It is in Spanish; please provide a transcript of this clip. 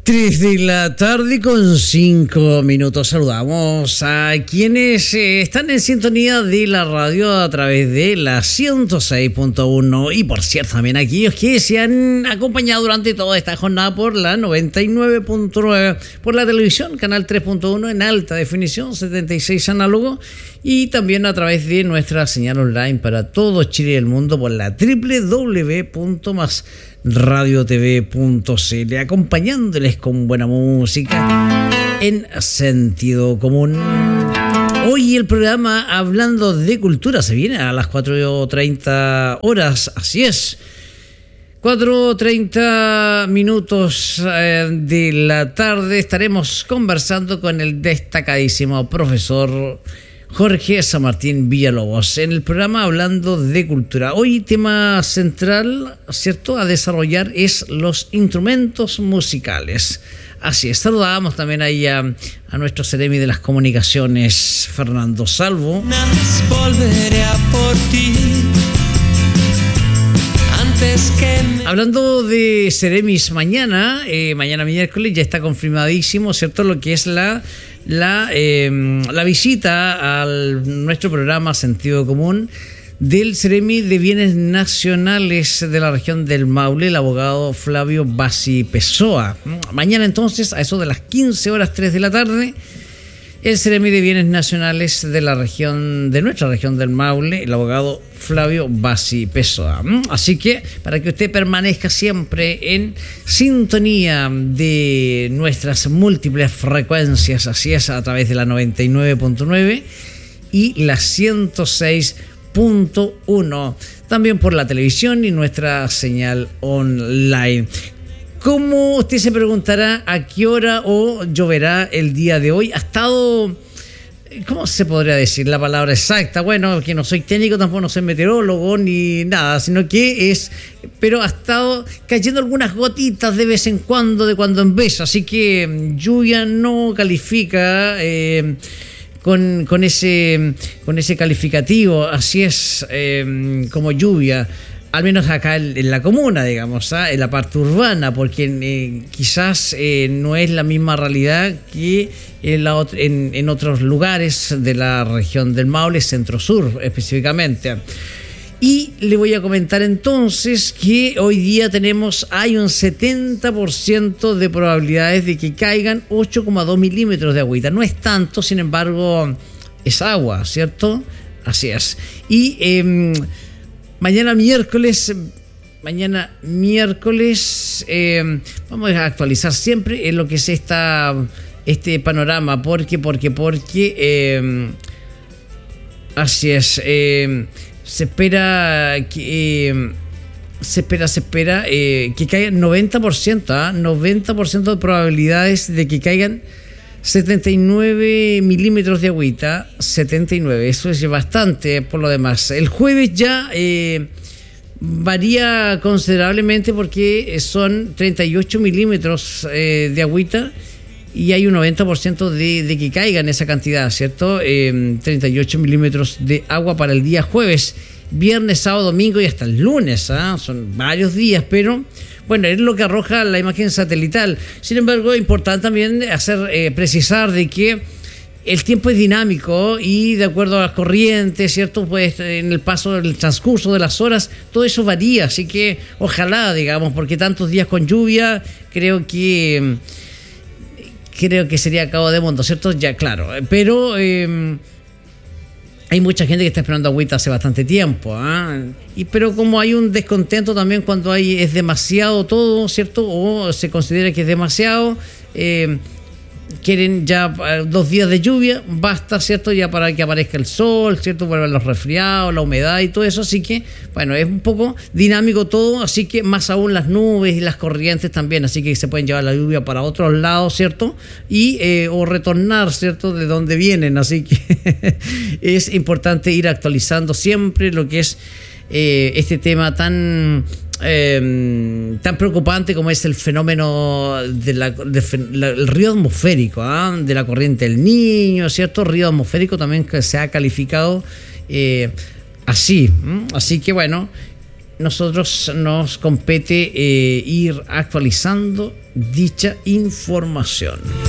3 de la tarde con 5 minutos. Saludamos a quienes están en sintonía de la radio a través de la 106.1 y por cierto también a aquellos que se han acompañado durante toda esta jornada por la 99.9, por la televisión, canal 3.1 en alta definición, 76 análogo, y también a través de nuestra señal online para todo Chile y el mundo por la www.masradiotv.cl, acompañándoles con buena música en sentido común. Hoy el programa Hablando de Cultura se viene a las 4:30 horas, así es, 4:30 minutos de la tarde. Estaremos conversando con el destacadísimo profesor Jorge San Martín Villalobos en el programa Hablando de Cultura. Hoy tema central, ¿cierto?, a desarrollar es los instrumentos musicales. Así es, saludamos también ahí a nuestro Ceremi de las Comunicaciones, Fernando Salvo. Volveré a por ti. Hablando de Ceremis, mañana miércoles ya está confirmadísimo, ¿cierto?, lo que es la visita a nuestro programa Sentido Común del Ceremi de Bienes Nacionales de la región del Maule, el abogado Flavio Bassi Pessoa. Mañana entonces, a eso de las 15:03 de la tarde, el Ceremi de Bienes Nacionales de nuestra región del Maule, el abogado Flavio Bassi Pessoa. Así que para que usted permanezca siempre en sintonía de nuestras múltiples frecuencias, así es, a través de la 99.9 y la 106.1, también por la televisión y nuestra señal online. Como usted se preguntará a qué hora o lloverá el día de hoy, ha estado, ¿cómo se podría decir la palabra exacta? Bueno, que no soy técnico, tampoco no soy meteorólogo ni nada, sino que pero ha estado cayendo algunas gotitas de vez en cuando, de cuando en vez, así que lluvia no califica con ese calificativo, así es, como lluvia. Al menos acá en la comuna, digamos, en la parte urbana, porque quizás no es la misma realidad que en otros lugares de la región del Maule, centro-sur específicamente. Y le voy a comentar entonces que hoy día hay un 70% de probabilidades de que caigan 8,2 milímetros de agüita. No es tanto, sin embargo, es agua, ¿cierto? Así es. Y Mañana miércoles, vamos a actualizar siempre en lo que es este panorama, porque así es, se espera que caigan 90% de probabilidades de que caigan 79 milímetros de agüita, 79, eso es bastante por lo demás. El jueves ya varía considerablemente porque son 38 milímetros de agüita y hay un 90% de que caigan esa cantidad, ¿cierto? 38 milímetros de agua para el día jueves, viernes, sábado, domingo y hasta el lunes, son varios días, pero bueno, es lo que arroja la imagen satelital. Sin embargo, es importante también precisar de que el tiempo es dinámico y de acuerdo a las corrientes, ¿cierto? Pues en el transcurso de las horas, todo eso varía. Así que ojalá, digamos, porque tantos días con lluvia, creo que sería cabo de mundo, ¿cierto? Ya, claro. Pero hay mucha gente que está esperando agüita hace bastante tiempo, pero como hay un descontento también cuando es demasiado todo, ¿cierto? O se considera que es demasiado, quieren ya 2 días de lluvia, basta, ¿cierto? Ya para que aparezca el sol, ¿cierto? Vuelvan los resfriados, la humedad y todo eso, así que, bueno, es un poco dinámico todo, así que más aún las nubes y las corrientes también, así que se pueden llevar la lluvia para otros lados, ¿cierto? Y o retornar, ¿cierto?, de donde vienen, así que es importante ir actualizando siempre lo que es este tema tan preocupante como es el fenómeno del río atmosférico, de la corriente del Niño, ¿cierto? Río atmosférico también que se ha calificado así que bueno, nosotros nos compete ir actualizando dicha información.